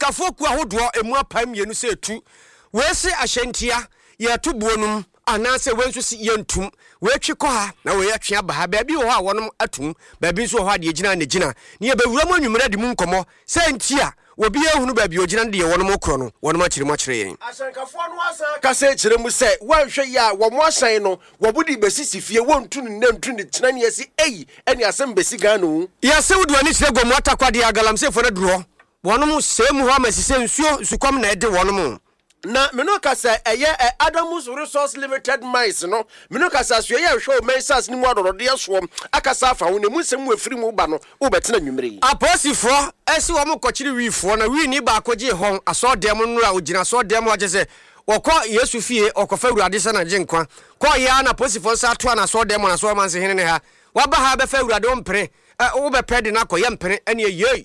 Asankafo ku ahodo emu apam yenu se etu we se ahyentia ye to buonum anase we nso se yentum we twe kɔ ha na we yɛtwe aba ha baabi wo ha wonom atum baabi nso ho ade gina ne gina ne ye bewura mu anwumre de mu nkomo se ntia obi ehunu baabi ogina de ye wonom okro no wonom akyire mu akyire yen Asankafo no asan ka se kyire mu se wanhwɛ ya wo mo asan no wo budi besisi fie wontu ne nantu ne tena ne yesi eyi ene asem besi ganu ya se wudu ani kyire gomu atakwade agalamse fo na duro wonom semu ho amasise nsuo sukom na ede wonom na menoka sa eye Adamus Resource Limited Mines no menoka sa so ye hwe o mensas ni mu adodode so akasa afa wo ne mu nsem wafiri mu ba no wo betena nwumre aposifo esi wo mo kokyiri wifo na wi ni ba koje hon aso dem no a ogina so dem a je se wokọ Yesu fie okofa urade se na je nkwa ko ya na aposifo sa to na so dem na so man se hene ne ha waba ha be fa urade ompere wo be pede na koye mpere ene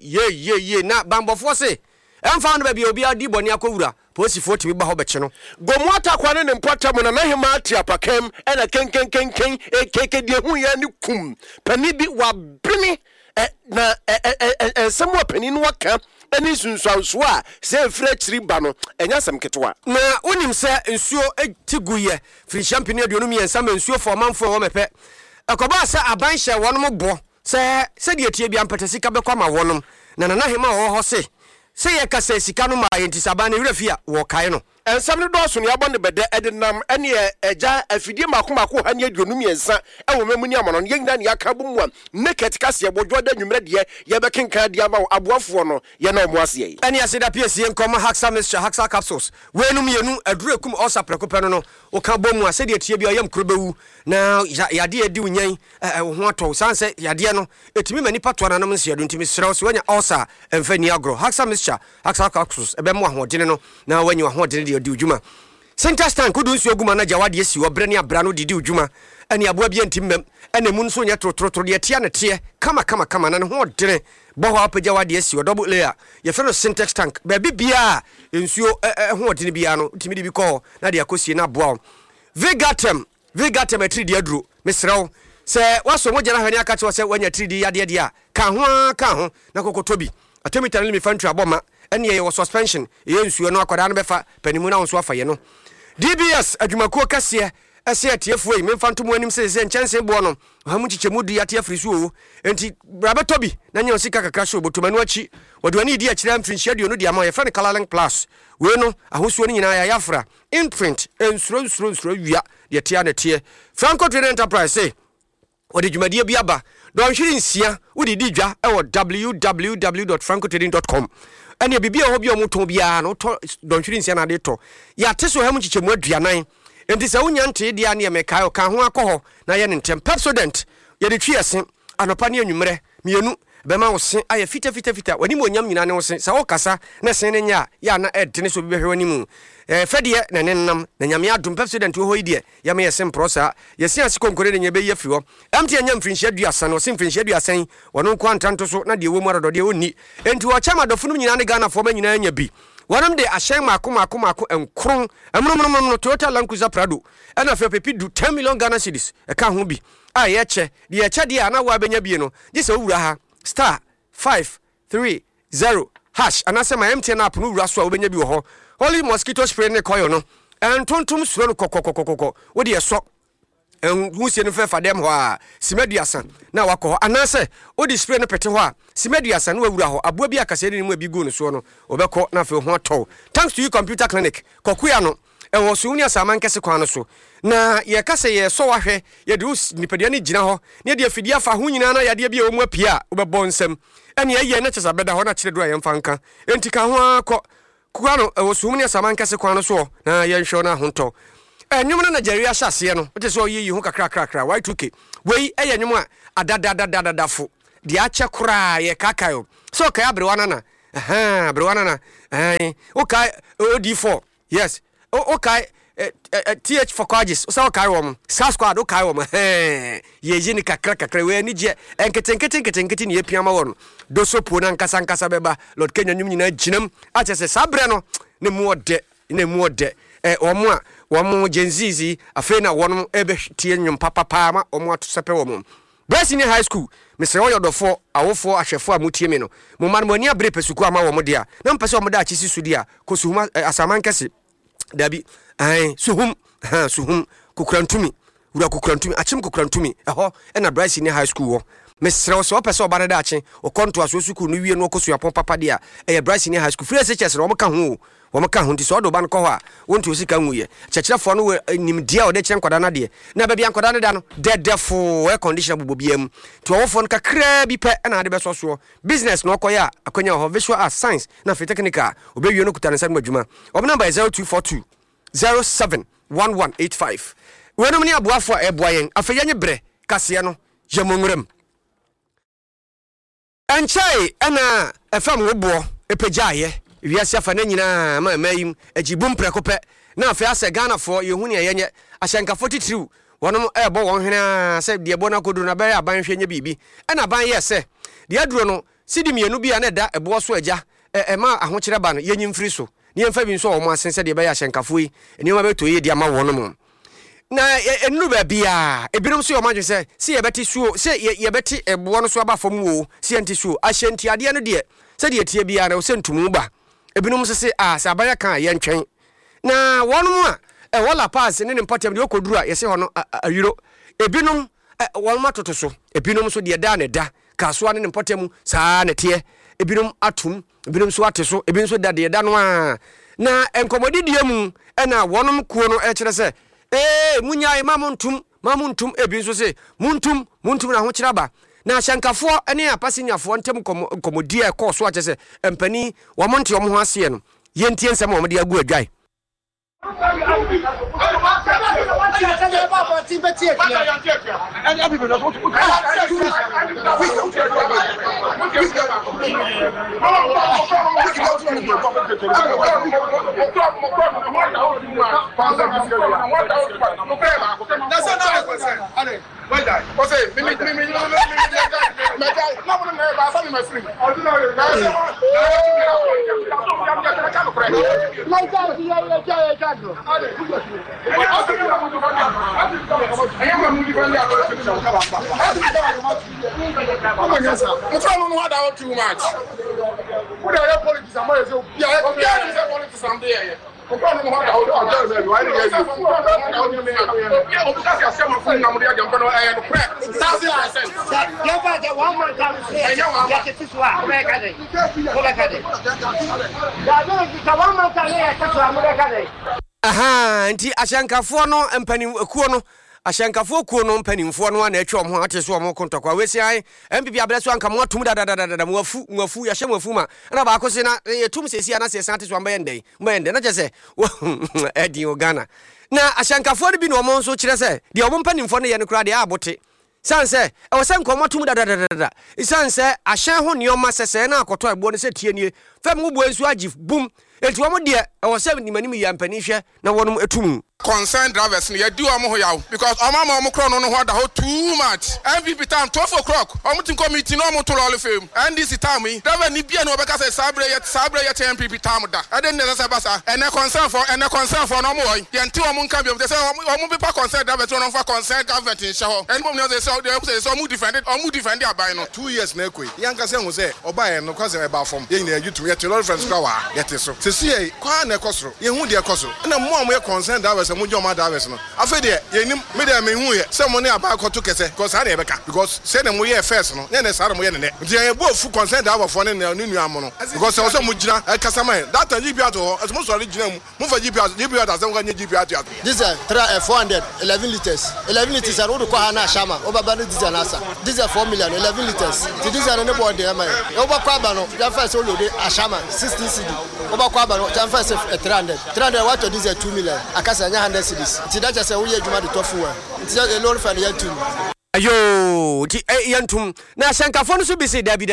ye na bambofo se emfa no ba bi obi adi boni akowura posifo timi ba ho beche no gomu atakwa ne mpotam na hema atia pakam ena kenkenkenken ekeke die hu ya ni kum pani bi wa bini na semwa pani no waka eni sunsuanso a se frɛ kyiri ba no enya sem ketwa na onim se nsuo etiguye free champion aduonu mi ensa nsuo for manfo wo mepe akoba se aban hye wonom bo se de tie bia mpetesi ka bekwa ma wonom na hema ho se ye kasa sika no ma yentisaba na wirafia wo kae no ensam ne do so ne abɔ ne bɛdɛ ɛdenam ɛne ɛgya afidie makomako ha ne aduonu miensa ɛwɔ memu ni amono ne yɛnyina ne aka bo mu a naked kase ɛbɔdwo da nwumre de yɛbɛkenka de ama aboafo no yɛ na ɔmo ase yi ɛne aseda piesie nkɔma Haxa mixture Haxa capsules wenum yenu aduru ekum osa prekopɛ no wo ka bɔ mu a sɛ de tie bia yam krobewu na yade edi unyan ho atɔ sanse yade no etimi mani patwa nanom nsia do ntimi srɛw so wanya osa emfa ni agro Haxa mixture Haxa capsules ɛbɛ mu ahoɔdene no na wanya ahoɔdene di udjuma center stand kudu nsu aguma na jawade esi obre ne abra no didi udjuma ene aboa bia ntimmem ene mu nso nya trotro de tia ne tie kama na ne ho dene bo ho apagya wade esi double layer ye fe no syntax tank ba bibia nsuo ho dene bia no ntimi de bi ko na de akosie na boa Vegatem atridi aduro mesrew se waso mo jana hwani aka che se wanya atridi yade de a ka ho na kokotobi atomita no mi fantu aboma ene ye suspension ye nsuo no akwada no befa panimu na nso afa ye no DBS adwumakuo kase ese atiefuo yi memfanto anim se nchense bo no ha mu chichemu du yate afiri so enti brabetobi na nya osika kakra so botomanu achi wadwani di akira mfinhia duo no di ama ye fa ne Colorlink Plus we no ahosuo no nyina ya yafra imprint ensuro wia de tia na tie Franco Trading Enterprise say odi dwumadie bi aba don hwiri nsia wodi di dwa e wo www.francotrading.com ene bibia ho bia omuton bia no to don hwiri nsia na de to ya teso ha mu chichemu aduanan enti se wonya nte dia ne mekae ka ho akɔ na ye ne ntem Pepsodent ye de twiese anopa ne anwumre mienu bema wo se aye fita wani mo nyam nyina ne wo se sa wo kasa na sen ne nya ya na edene so bibehwe wani mu fedie na nenam na nyame adom Pepsodent wo hoidie ya me yesem prosa yesi asikonkore ne nyebe ye firi ho amte nyam mfinhia duasa no se mfinhia duasa wono ko antanto so na de wo mu arodode onni enti wo chama dofunu nyina ne Ghana fo ma nyina nya bi wanam de ahyen mako enkron emromromromno Toyota Land Cruiser Prado ana fe pepi du 10 million Ghana cedis e ka ho bi a ye che de ana wa benya bi no je se wura ha *530# anase ma MTN app no wura so a obenya bi wo ho Holy mosquito spray ne koyo no entontom suro no kokokokoko wo de eso husie no fe fa dem ho a simaduasa na wakɔ anase odi spray no pete ho a simaduasa no wawura ho aboa bi akase ni mu abi go no so no obɛkɔ na fe ho atɔ thanks to you computer clinic kokuya no ɛwɔ so unia saman kese kwan no so na ye kase ye so wahwɛ ye de nipadia ne gyina ho ne de afidia fa ho nyina na yade bia omu apia obɛbɔ nsɛm ɛne ye na kyesa bɛda ho na kyerɛ do a yɛmfa nka enti ka ho akɔ kuwa no ɛwɔ so unia saman kese kwan no so na ye nhwɛ na ho ntɔ enwom na Nigeria hyase no wote so yi ho kakra Y2K wei enwom a adadadadadafo de ache kura ye kakayo so kai abrewana na okay OD4 yes okay TH for Quadis so kai wom squad okay wom ye jini kakra we ni je enketenkete ni epiama won do so po na nkasa beba Lord Kenya nyum nyina ginam ache se sabre no ne mu ode omo genzizi afi na wono ebe tie nwom papa ma omo atosepe wom Bryce High School Mr. Oyodofo awofo ahwefo amutie me no mo man mo ani abre pesuku ama wo mo dia na mpese wo mo da achisi sudia kosuhuma asaman kese dabi suhum kukurantumi wura kukurantumi achim kukurantumi eho na Bryce High School wo Mr. so pese obare da ache o konto aso suku no wie no kosu apon papa dia Bryce High School free SHS no mo ka ho wo ka ho nti so do ban ko ho a wonto osika nwuye chechirefo no nimdia o de kire nkwada na de na ba bia nkwada na da no dedefo air conditioner bobobiam ti wofo no kakra bi pe na ade beso so business no koya akonya ho visual arts science na fe technical obewie no kutana san madwuma obo number 0242 071185 wenom ni aboafo eboayen afeyenye bre kase no yemongrem anchai ana efam wobo epejaye wiase afa na nyina mayim agibum prekope na afa ase Ghana for yehu ne yenye ahyanka 43 wonom ebo won hwena se de ebo na koduru na bere aban hwenye bibi na ban ye se de aduro no sidi mienu bia na da ebo so agya ma ahokire ba no yenyim firi so ne yemfa bi so wo mo asense de be ya ahyankafo yi enioma beto ye de ama wonom na enu ba bia ebinom so yo madwe se ye beti suo se ye beti ebo no so aba fam wo se enti suo ahyanti ade no de se de tie bia na wo se ntumu ba ebinum sese sabaya kan ye ntwen na wonum a wala pass ne mpatem de okoduru a yese hono ayuro ebinum won matoto so ebinum so de da ne da kaso ne mpatem saa ne te ebinum atum ebinum so ateso ebinum so da de da no a na enkomodi die mu na wonum kuo no kire se munyai mamuntum ebinum so se muntum na ho kire ba na shankafo ene apasinyafo ntem komodi e koso ache se empani wo monte wo ho ase no yentie nsem wo de agu adwai Too much. What are your politics? I'm going to say politics someday. I'm going to nti ashankafo no empani kuo no ashankafo kuo no mpanimfo no na atwa ho ate so mo kontokwa wesi ai MPP abreso anka mo atum da mwafu ya hye mwafu ma na ba akosi na yetum sesi ana sesi ate so mbayende na chese edi Ghana na ashankafo no bi no mo nso kire se de omo mpanimfo no ye no kra de abote sanse e wo se nkomo atum da sanse ahyan ho nioma sese na akoto ebo no se tie nie fam wo bo ensu agi bum enti wo mo de e wo se nimanim ya mpani hwe na wonum etum concerned drivers you do am yaw because am kro no ho da ho too much MPP time 12 o'clock team committee no to all fame and this time driver ni bia no be ka say sabre yet MPP time da e den ne say basa and concern for no mo ye nti nka bi they say people concerned drivers no for concerned government in show and mom no say so mu defend abai no 2 years na ekoi yanka say ho say obai no kwa say ba form ye na YouTube ye tell friends kwa wa ye te so see kwa na ekosoro ye hu de ekosoro na mo ye concerned drivers mu joma daves no afede ye nim me de me hu ye se mo ne aba ko to kese because are ebeka because say na mo ye first no ne sare mo ye ne nti ye bo fu concern da abofo ne nu am no because se mo gina kasama that GP ato as mo so gina mo fa GP ato asem kan GP ato this is 400 11 liters are do ko ha na shama obaba no diesel na asa diesel 4 million 11 liters ti diesel ne board dey am oba kwa ba no ya first load ashama 16 cd oba kwa ba no ya first 300 watt diesel 2 million akasa nya 100 cedis ti da chese wo ye adwuma de tofu wa ti e loan fan ya tum ayo ti yantum na shankafo no so bi se dabi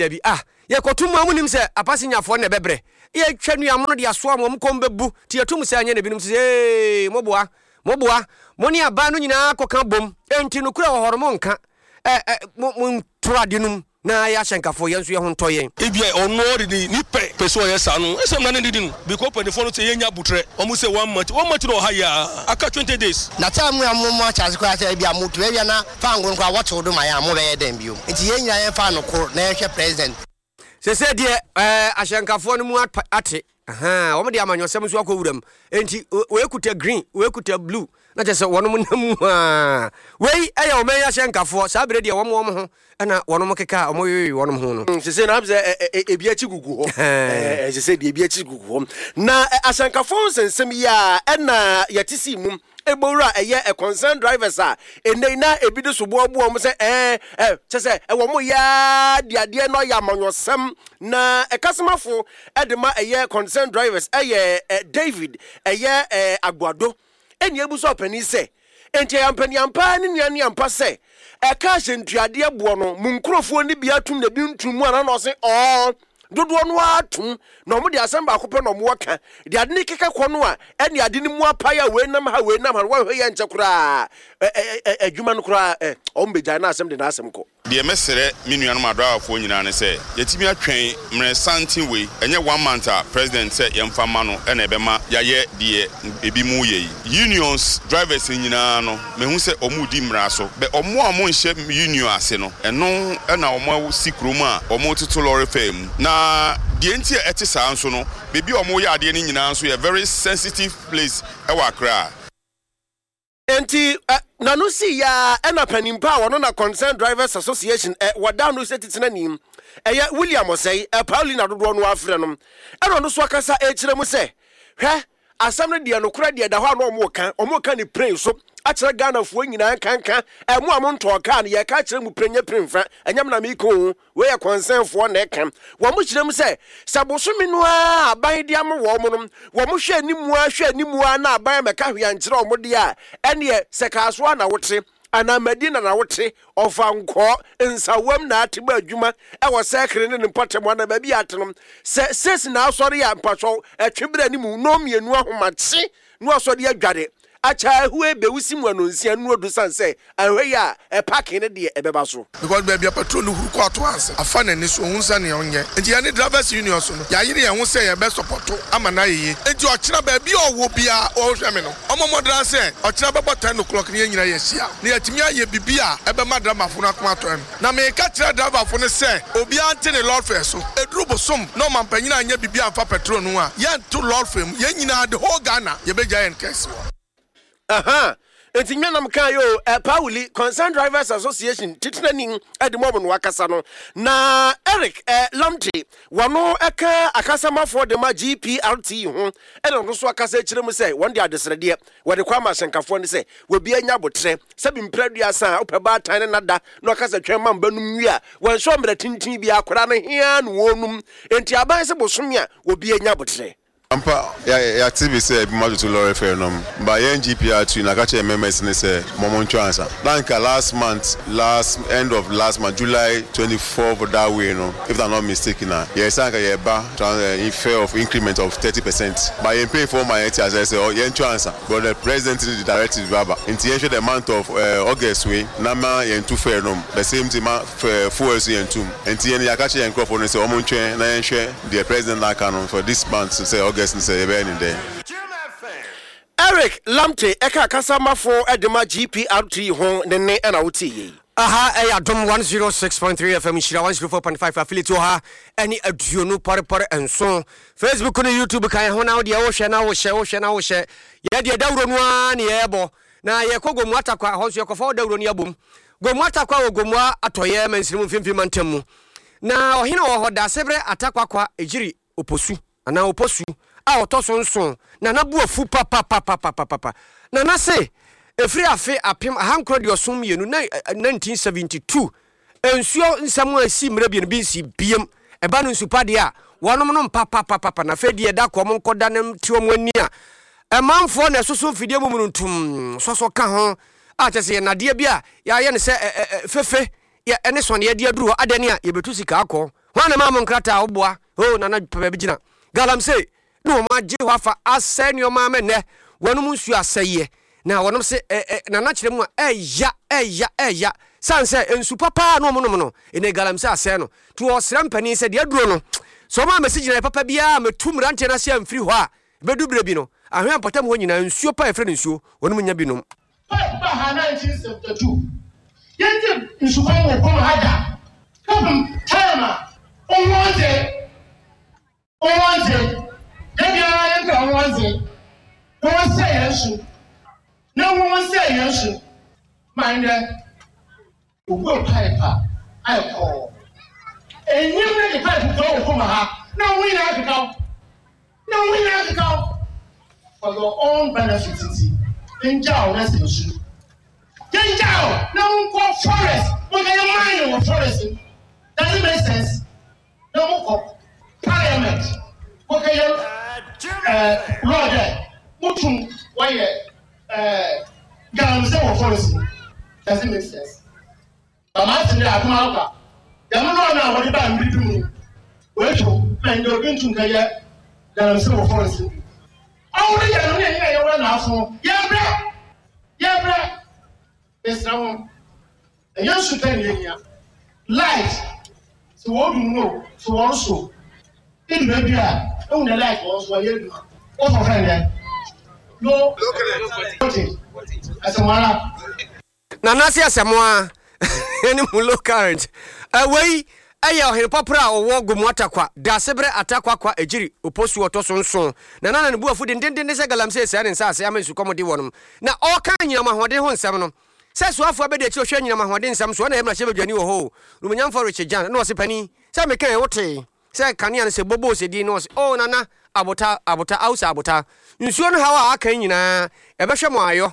ye kotum amunim se apasinyafo ne bebre ye twanu amono de aso am kombebu ti yatum se anya ne binum se moboa moni aba no nyina koka bom enti no kura wo horomo nka mo turadinum na ya hyenkafo yenso ye ho ntoyen ebia ono de ni peso yesa no esem na ne didi no because the phone say yenya butre omu say 1 month no haya aka 20 days na time we ammo charge kwa say bia mutu bia na fango kwa what do my am be dem bio nti yenya yen fa no kro na ehwe president se de ahyenkafo no mu ate omo de amanyosem so akowuram enti we kuta green we kuta blue na je se wono namu we aya o meya hyenkafo sa bere de womo ho na wono keka omo yoyi wono ho no se na abze ebia chi gugu ho se de ebia chi gugu ho na ahyenkafo nsensem ya na yatisi mum ebora eye concern drivers na ebido so boaboa mo se chese wo mo ya diade no ya manyosem na kasemafo edema eye concern drivers David Aguado eni ebuso opani se enti yampani ampa ni nuane ampa se ka hyentuade abo no munkrofo ni bia tum na bi ntumu ana no se dodo no atum na omo de asamba akopɛ no mo waka de ade ne keka kɔ no ene ade ne mu apaya we nam ha wa hwe ye nche kura adwuma no kura ombeja na asem de na asem kɔ de mesere minuanu madawafo nyina ne sɛ yetimi atwen mre santin we enye 1 month president sɛ yemfa ma no ene bema yaye de ebi mu ye unions drivers nyina no mehu sɛ omu di mra so be omo amo nhye union ase no eno na omo sikrom a omo tutu lorry fam na die nti ete saa nso no bebi omo ya ade ni nyina nso ye very sensitive place e wa Accra enti na no si ya ena panimpa wono na concerned drivers association wada no setitena nim William Osei Paulina dodo no afre no eno no so akasa kire mu se hwe asam no de no kura de da ho na omo ka ni pray so akire Ghana fo nyina kanka emu amonto ka na ye ka kire mu prenya premfa enyam na me ko we ye concern fo na kan wo mo kire mu se sabosumi no aban de am wo mo no wo mo hwe animu na aban me ka hwe ankire wo mo de ene se ka so na wote ana Medina na wote ofanko nsawam na ateba adwuma wo sekre ne mpotemo na ba bi atenom se ses na asori ya mpacho atwebra ni mu no mienu ahomache no asori adware acha huwe bewusi mu anonsia no odu sanse ahwe ya parking ne de ebeba so because baby patrol huru ko ato anse afa na ni so hunsa ne onye enti ya ne drivers union so no ya yire ye hu se ye be support amana yeye enti o kira baby owo bia o hwe me no omo modran se o kira bebo 10 o'clock ne nyina ye hia ne yatimi aye bibia ebe madrama fo na akoma to en na me ka kira driver fo ne se obi ante ne lord fair so eduru bosom no mampanyina anya bibia afa petrol no a ye to lord fair ye nyina the whole Ghana ye be giant case enti nyanam kan yo Pauli Concerned Drivers Association titnani edimobo no akasa no na Eric Lamte wano eka akasama for the GPRT ho no so akasa kire mu se won de adesrede we de kwa ma hyenkafo ne se we bi anya botre se bi mpradua san opeba tan ne nada no akasa twen mamba num wi a won so mra tintin bi akora no hia no wonum enti aban se bosome a we bi anya botre Ampa ya TV say bi madu to lorry fair no ba yen GPR2 na ka che MMS ne say momon transfer danka last end of last month July 24th for that way no if I'm not mistaken na yes anka ye ba in fair of increment of 30% by yen pay for my as I say yen transfer but the president the directive baba in the month of August we na ma yen two fair no the same thing fuel yen two and yen ya ka che yen crop no say omon twen na yen share the president na canon for this month to say August say in there. Eric Lamte eka kasama for edema GPRT ho ne na wuti Adom 106.3 FM Shira 104.5 affiliate ha any aduonu pare enso Facebook no YouTube kan ho na de wo hwe na wo hwe ye de dawro no a ne yebo na ye kogomu atakwa ho so ye kofa dawro no yabom gomu atakwa wo gomu atoye mansirim mfimfim mantam na ohina wo hoda sebre atakwa kwa ejiri oposu ana oposu a otosonson na nabu afu papa na na se efri afe apem hankro de osum yenu na 1972 ensuo nsam asi mrebien bi nsi biem eba no nsupa de a wonom no papa na fe de da kom nkoda nem tiom ani a emanfo na soso fidie mu ntum soso ka ho a chese na de bia ya ye ne se fefe ya ene sonde ye de aduru adani a ye betu sika akọ hwana ma monkrata oboa na na papa bi gina galam se no ma je wafa aseni o ma me ne wonu nsu aseye na wonom se na na kyerɛ mu a ɛya sanse ensu papa no mo no ene galamse asɛ no to osra mpani sɛ de aduro no so ma message na papa bia metum rante na sia mfiri hɔ a bedubire bi no ahwe ampatam hɔ nyina nsuo pa efre nsuo wonom nya bi no ba ha 1972 yente nsuo pa wo kom hada kam tama onwonze debia yente onwonze won say yesu na won say yesu mind Ugo piper, I call. And you make the pipe go from her. No, we have to go. For your own benefit. Then Jow, that's the issue. Then Jow, no call forest. What can you mind of forest? Does it make sense? No more parliament. What can you, Roger, Mutum, why, Galamse or forest? Does it make sense? Amati ni akumauka. Yamu na wodi ba mbidu mu. Wecho, mendo bintu nkaya Galamse wo forest. Awuri ya no ne ya wora na afo. Yebra. Esrawo. Eya sutan yenya. Light. So what you know, so also. In the bia, on the light was why you. What for friend? No. Okay. As a mara. Na nasi asemwa any low current away aya ohere popra owo gumwata kwa da sebre atakwa kwa ejiri oposu otosonson na nana ne buafu dendende se Galamse ese ne nsa amesu komode wonom na o kan nyina mahode ho nsem no se suafo abede chi ohwe nyina mahode nsem so na emra che badwani wo ho rumanyamfo Richard Jan na wose pani se me kan wote se kanea ne se bobo se di no o nana abota ausa abota nsuo no hawa aka nyina ebehwe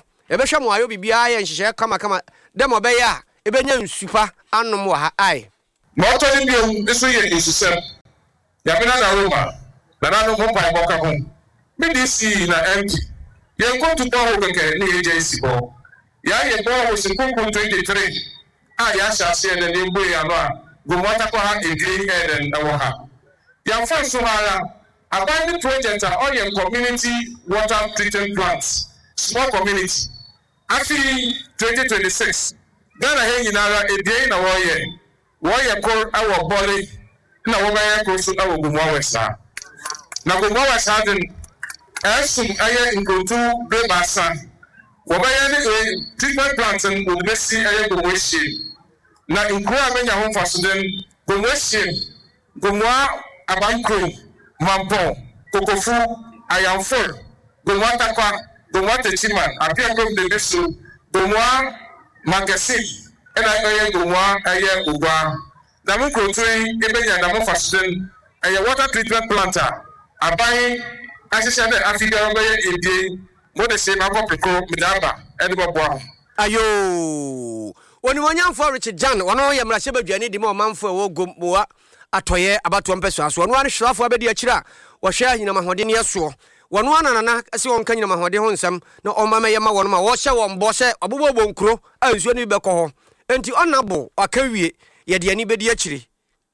mo ayo bibia ya nhihye kama demo be ya ebenya nsupa anom wa ha ai ma otoni biom eso ye isusem ya bena na Roma na nanu mo pa boka ho BDC na MT ye ko to ho keke ni agency bo ya ye bo ho sinkunku 23 ya shase na ne mbo ya no a gomota ko ha edin head na wo ha ya fa so ha abandoned project or your community water treatment plants small community actually 2026 Ghana here in our day na warrior call our body na wobaya ko so awo gumwa wesa na gumwa wesa den asum aye inkontu bebasa wobaya ni treatment plant and obesi aye gumwa shi na inkura menya ho faso den gumwa shi gumwa abankro mampo kokofu ayamfor gumwa takwa gumwa techiman apia gum de beso gumwa magasi ena aye gumwa aye ugwa na mo kontri ebenya na mo fasten aye water treatment planter abai asese na afida obaye ede mo de se mako peko midaba edibobwa ayo woni wanyamfo Richard Jan wono ye mrahye badwane di mo manfo wo gomboa atoye abato mpeso aso wono an hwrafo abedi akira wo hwe anyina mahode ne yeso wono anana ase won kanyina mahode ho nsam na omama ye ma wono ma wo hye won bo hye obobo nkuro ansuo ne beko ho enti onabo akawie ye de ani bedi akiri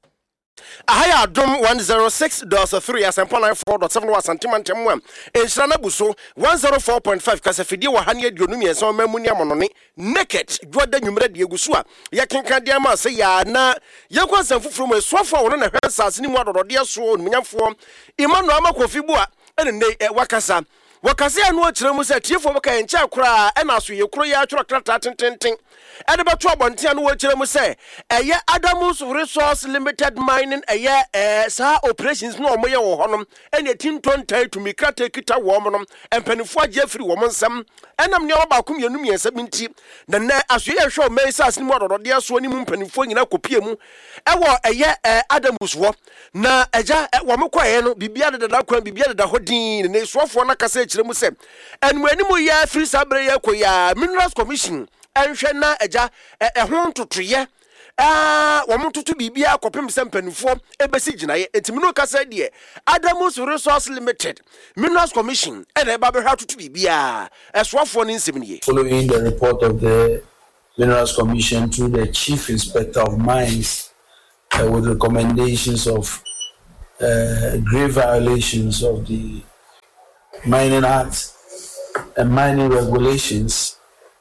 Ahaya Dom 106.3 asempona 4.7 wasantimantem enhyira na buso 104.5 kasafidi wa hane aduonu mienso mamuni amonone naked dwoda nwumre de egusu a yekenka de ama se ya na yekwansan fufuru mu esuafo wona na hwensase ni mu adodode so nyamfo Emmanuel Amakofi bu a ene wakasa anu akire mu se tiefo beka encha kura ena so yekuro ya atworo krata tententen ede beto abonte anu akire mu se eye Adamus Resource Limited Mining eye sa operations no omoye wo honom ene tintontai to mikrata kita wo monom empanifo age afiri wo nsam enam ne oba akom yenum yensam nti na aso ye hwe o mesas ni mu ododode aso ni mu mpanifo nyina kopie mu ewo eye Adamus wo na eja wo mkoye no bibia de da kwan bibia de da hodin ne suafo na kasa akire mu se enwani mu ya free sabre ye koya Minerals Commission enhwe na eja ho ntotoye wo mtoto bibia kopem sempanifo ebesi ginaye etimino kasa de Adamus Resource Limited Minerals Commission ene eba be hwa toto bibia esoafo ni nsemniye. Following the report of the Minerals Commission to the Chief Inspector of Mines with recommendations of grave violations of the Mining Act mining regulations,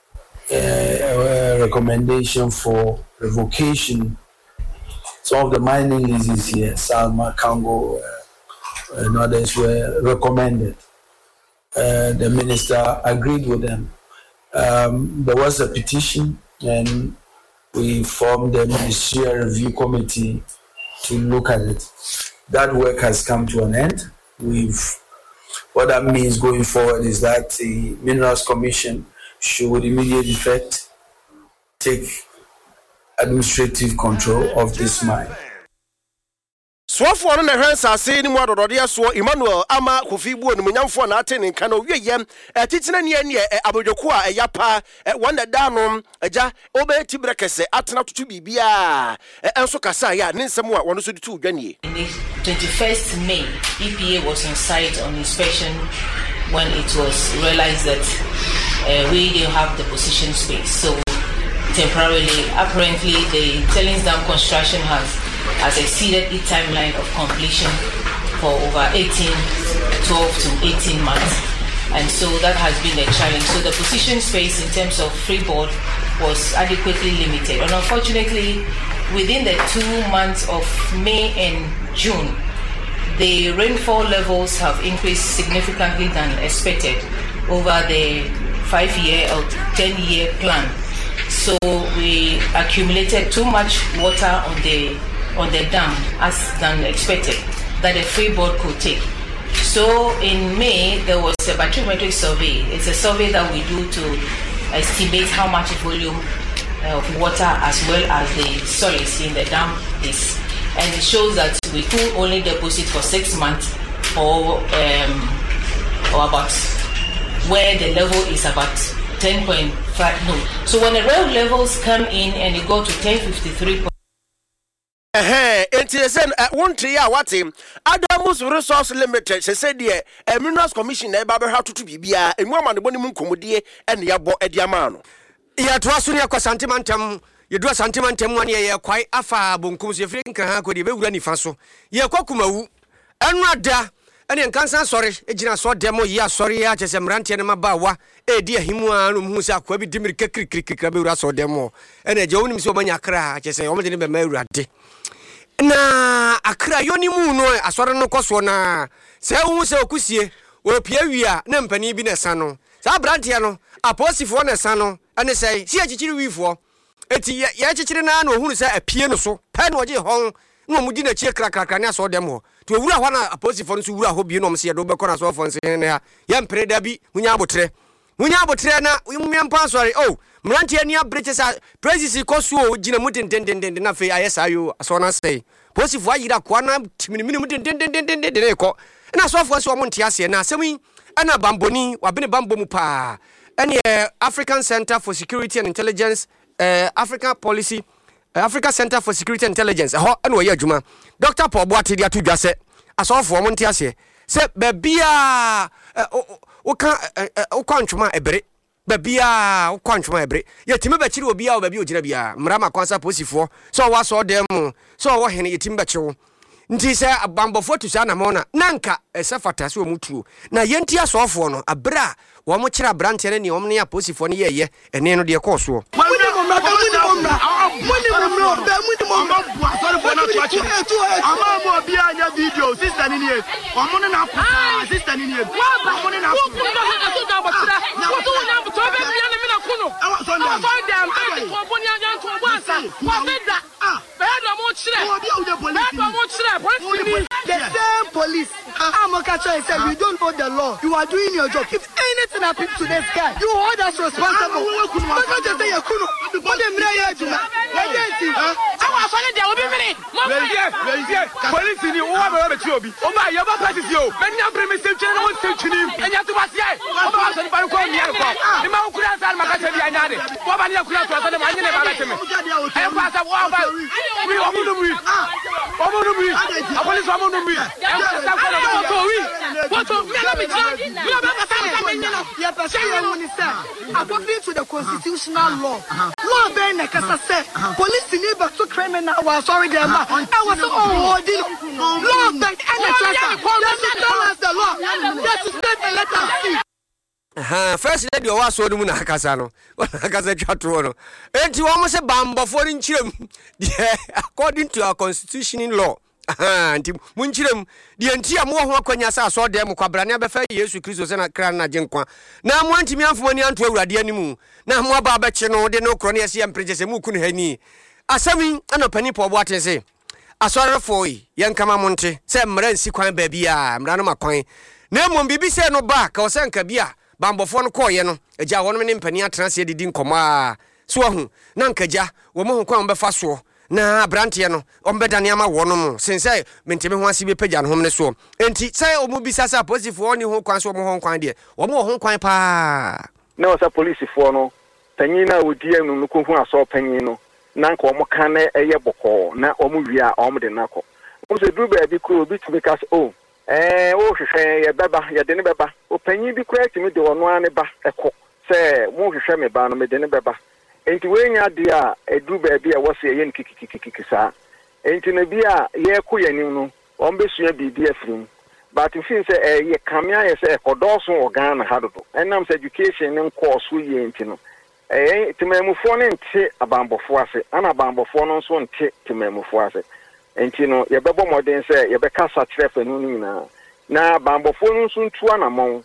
recommendation for revocation. Some of the mining leases here, Salma, Congo, and others were recommended. The minister agreed with them. There was a petition, and we formed a ministerial review committee to look at it. That work has come to an end. What that means going forward is that the Minerals Commission should, with immediate effect, take administrative control of this mine. Swafo no na hwensa se ni mu adodode so Emmanuel ama Kofi Buo no munyamfo na ate ne nka no wieyem titina ne ne abodwoku a yapa wanda da no agya obeti brekese atena tutu bibia enso kasa ya ne nsem a wono so ditu odwanie. 21st May EPA was on site on inspection when it was realized that we didn't have the position space, so temporarily apparently the tailings dam construction has exceeded its timeline of completion for over 12 to 18 months, and so that has been a challenge. So the position space in terms of freeboard was adequately limited, and unfortunately within the 2 months of May and June the rainfall levels have increased significantly than expected over the 5-year or 10-year plan. So we accumulated too much water on the dam as than expected that the freeboard could take. So in May there was a bathymetric survey. It's a survey that we do to estimate how much volume of water as well as the solids in the dam is, and it shows that we could only deposit for 6 months or about where the level is about 10.5. No. So when the rail levels come in and you go to 1053. Enti one tree wati Adamus Resource Limited said the Minerals Commission na ba ha tutu bibia emu amane boni mu nkomodie ene yabo ediamano ya to aso ne akwa santimantam yedu santimantam wane ye kwai afa bonkum so yefre nkan ha kodi be wura nifa so ye kwakumawu enu ada ene nkansan sori ejina so demo ye asori ya chese mrantie ne mabawa edi ahimu anu mu se akwa bi dimiri kekrikrikra be wura so demo ene je wonim se obanya kra chese omde ne be ma wurade na akra yoni mu no asori no koso na se wu se okusie wo pia wia na mpani bi na sa no sa brantie no aposifo na sa no ene sei si achichiri wifo eti ya chichiri na na ohunu se apie no so pe na oje hon no mu di na chie krakrakra ne so dem ho to wura ho na aposifo no so wura ho bi no mse ye do be kona so fo nse ne ya mpre da bi munya abotre na mumempa sorry oh mrantie ni abreche sa praises koso o gina mutendendenden na fe ayesa yo so na say aposifo ayira kwa na timini mutendendenden ko na so fo so mo ntiase na asemi ana bamboni wabene bambo mu pa ene African Center for Security and Intelligence Africa Policy Africa Center for Security and Intelligence ho ene oye adwuma Dr. Paul Boate dia to dwase asofo mo ntiase se babia ukwantuma ebere babia ukwantuma ebere yetime bakiri obi a obabi ogina bia mrama kwansa posifo so wa so dem so wo hene yetime bakiwo nti se abambofo tu sa na mona nanka esafata se omutuo na yenti asofo no abra wo mo kira branche ne om ne aposifo ne yeye ene no de koso The same police. Amokacha said, you don't know the law. You are doing your job. If anything happens to this guy, you hold us responsible. Don't just say you're kuno. What the mayor do? I was funny there will be minute. Police in the over the Chiobi. Oh my, you're about to you. Many of them is still chilling and you have to pass here. Oh, I was on the phone. The man could answer my country. What about your class? I never let him. I was a war. We are going to be. I want to be. According to the constitutional law, law being a cassa police neighbor to criminal was sorry there. I was all law that any tell us the law. That is not a letter C. First lady was so the Munakasano. Chatro. And you almost a bamba for in Chilum. According to our constitution in law. Anti Munchilum, the entire more Quanyasa saw them Cabrana Befa, yes, Christos and Crana Genkwa. Now I'm wanting me for money unto Radianimu. Now more Barbachino, de no Croniasi and Princess Mukun Heni. Asami, and a penny for what I say. A sorrow for young Kamamonte, Sam Rensi Quan Baby, Ranoma Coin. Name won't be said no back or Sankabia. Bambofon koyeno eja wono ne mpania transe didi nkoma so hu na nkaja wo mo kwa mbefa so na brante no ombedane ama wono mo sense menteme ho ase be pagya no hom ne so enti sai omo bisasa positive oni ho kwan so mo ho kwan de wo mo ho kwan pa na wasa police fo no panyin na odi anu no kohu aso panyin no na nka omo kan na eye boko na omo wi a omo de nako mo se du ba bi ko bi to because oh o hwehwe ye beba ye de ne beba o panyin bi kura timi de wono ane ba eko se mo hwehwe me ba no me de ne beba enti we nya de a edu ba bi a wo se ye nkikikikiki sa enti na bi a ye ko ye nim no o mbe sua bibi afrim but fin se ye kamia ye se ekodoso organ ha dodo enam se education ne course ye enti no timemufo ne nte abambofo ase ana abambofo no so nte timemufo ase enti no ye bebo modern se ye be kasa trefe no nyina na bambofo no so ntu anamon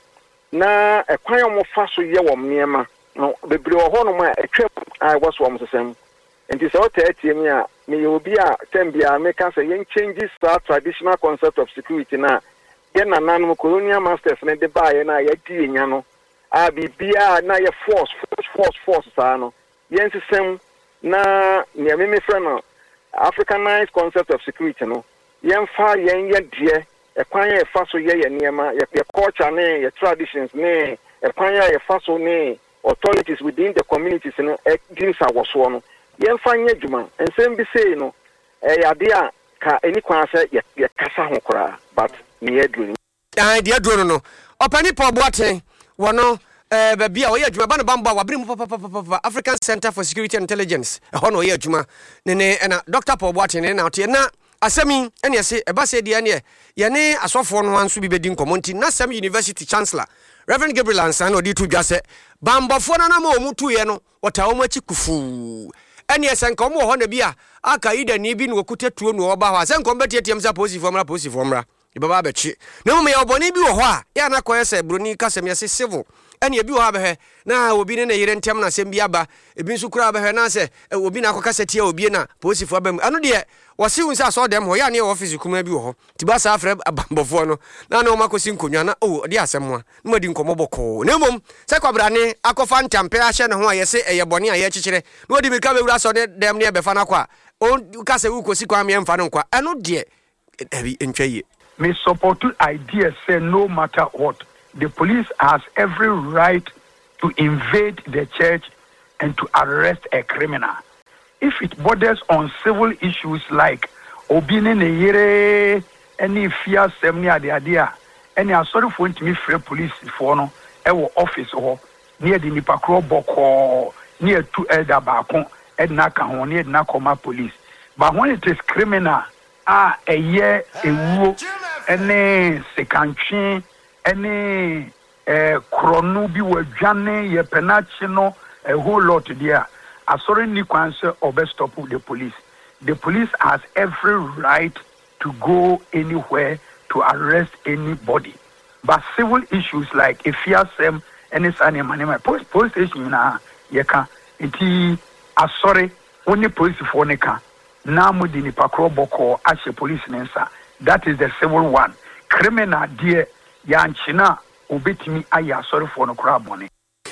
na ekwan omo fa so ye wo niema no bebre wo ho no ma etwa ai waso omo sesem enti se o tie mi a me obi a tembia me ka se yen changes that traditional concept of security na ye nananu colonial masters ne de ba ye na ye di nya no a bibia na ye force sa no yen sesem na me me friend no Africanized concept of security no yen fa yen ye die ekwan ye fa so ye niema ye culture ne ye traditions ne ekwan ye fa so ne authorities within the communities no gives our so no yen fa nye djuma ensem bi sei no yade a ka eni kwan se ye kasa ho kora but ne ye duru de aduro no opani po boaten wono babia o ye adwuma ba no bamba wa brim papa African Center for Security and Intelligence hono ye adwuma ne na Dr. Paul Boaten ne na ote na asemi ene ese eba se de ne ye ne asofo no anso bi bedi nkomonti na Sam University Chancellor Reverend Gabriel Ansan odi tu dwase bambafo no na ma omutu ye no otawo machi kufu ene ese nka omo ho na bia aka ida ni bi no okuta tuo no oba ho ase nka ombetietiem za positive mra ibaba bechi na mo me oboni bi wo ho a ya na koyese broni kasem yese civil ene ebi wo ha be na obi ne yire ntem na sem bi aba ebi nso kura be na se obi na akokasa tie obi na positive abam anu de wasi unsa so dem ho ya ne office kuma bi wo ho tibasa afre abambofo no na o makosi nkonwa na de asem ho na madi nkomoboko na mom se kwabra ne akofa ntampe a hye ne ho ayese eyebone a ye kikire na odi mika be wura so dem ne be fa na kwa o kase wu kosi kwa me mfa no kwa anu de ebi entwaye me support idea say no matter what the police has every right to invade the church and to arrest a criminal if it borders on civil issues like obine ne yere any fear semni ade any sorry for ntimi free police for no e wo office ho near the nipa kro boko near to elder baako edna ka ho near na koma police but when it is criminal a year ewu ene sekantwe ene kronu bi wadwane ye penachi no a whole lot there asori ni kwanse obe stop the police. The police has every right to go anywhere to arrest anybody. But civil issues like if you some any sanema police station na yeka iti asori only police for neka na mudi ni pakro boko ashe police nensa. That is the civil one. Criminal dear yanchina obetimi aya sorry for no crabone.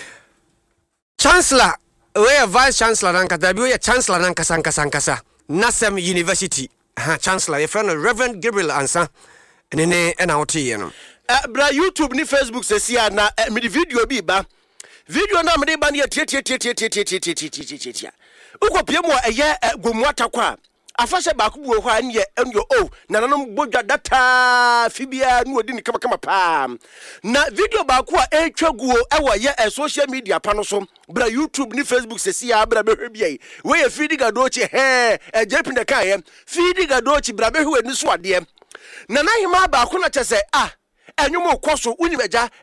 Chancellor we vice chancellor nankata bi we chancellor nankasa Nasem University chancellor friend Reverend Gabriel Ansan ene na wote ye no bra YouTube ni Facebook se sia na me video bi ba video na me de ba na tie ukopie mu eye gomu atakwa afashe ba ku buo hwa ne enyo o nananom bodwa data fibia nu odi ni kama pa na video ba ku a etwaguo ewo ye social media pa no so bra YouTube ni Facebook se sia bra behwe bia we ye feed gadochi jepi na kan ye feed gadochi bra behwe ni so ade na hima ba ku na chese enyomo koso unibeja